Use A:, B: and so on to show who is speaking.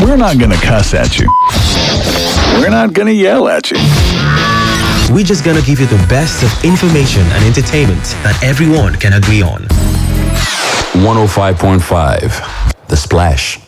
A: We're not gonna cuss at you. We're not gonna yell at you.
B: We're just gonna give you the best of information and entertainment that everyone can agree on.
C: 105.5 The Splash.